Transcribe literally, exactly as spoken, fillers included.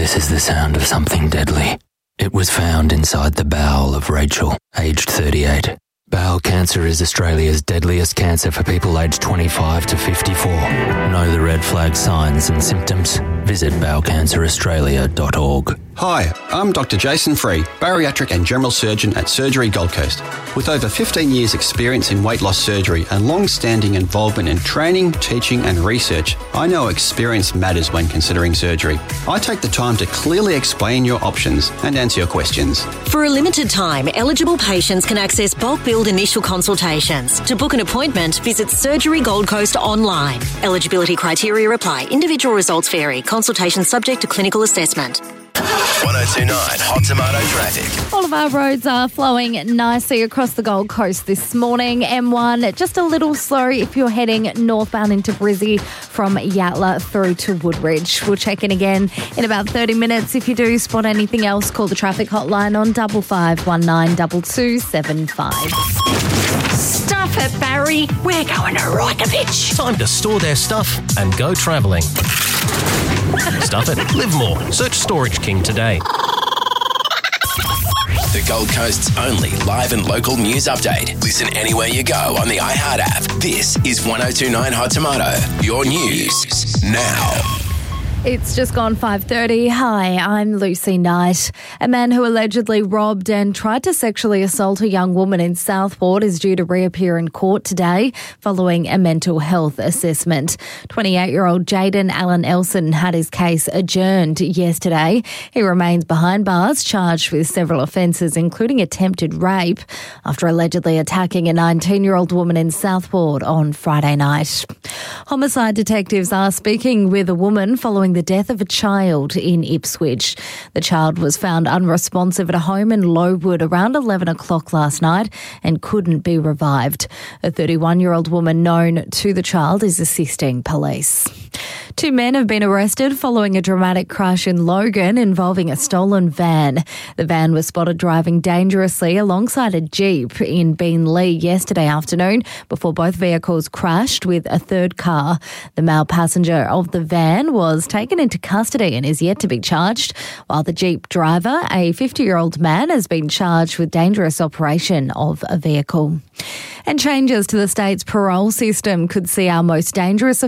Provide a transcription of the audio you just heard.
This is the sound of something deadly. It was found inside the bowel of Rachel, aged thirty-eight. Bowel cancer is Australia's deadliest cancer for people aged twenty-five to fifty-four. Know the red flag signs and symptoms? Visit bowel cancer australia dot org. Hi, I'm Doctor Jason Free, bariatric and general surgeon at Surgery Gold Coast. With over fifteen years experience in weight loss surgery and long-standing involvement in training, teaching and research, I know experience matters when considering surgery. I take the time to clearly explain your options and answer your questions. For a limited time, eligible patients can access bulk billed initial consultations. To book an appointment, visit Surgery Gold Coast online. Eligibility criteria apply. Individual results vary. Consultation subject to clinical assessment. one oh two point nine Hot Tomato Traffic. All of our roads are flowing nicely across the Gold Coast this morning. M one, just a little slow if you're heading northbound into Brizzy from Yatala through to Woodridge. We'll check in again in about thirty minutes. If you do spot anything else, call the traffic hotline on double five one nine two two seven five. Stuff it, Barry. We're going to ride the pitch. Time to store their stuff and go travelling. Stuff it. Live more. Search Storage King today. The Gold Coast's only live and local news update. Listen anywhere you go on the iHeart app. This is one oh two point nine Hot Tomato. Your news now. It's just gone five thirty. Hi, I'm Lucy Knight. A man who allegedly robbed and tried to sexually assault a young woman in Southport is due to reappear in court today following a mental health assessment. twenty-eight-year-old Jaden Allen Elson had his case adjourned yesterday. He remains behind bars, charged with several offences, including attempted rape, after allegedly attacking a nineteen-year-old woman in Southport on Friday night. Homicide detectives are speaking with a woman following the death of a child in Ipswich. The child was found unresponsive at a home in Lowood around eleven o'clock last night and couldn't be revived. A thirty-one-year-old woman known to the child is assisting police. Two men have been arrested following a dramatic crash in Logan involving a stolen van. The van was spotted driving dangerously alongside a Jeep in Beenleigh yesterday afternoon before both vehicles crashed with a third car. The male passenger of the van was taken into custody and is yet to be charged, while the Jeep driver, a fifty-year-old man, has been charged with dangerous operation of a vehicle. And changes to the state's parole system could see our most dangerous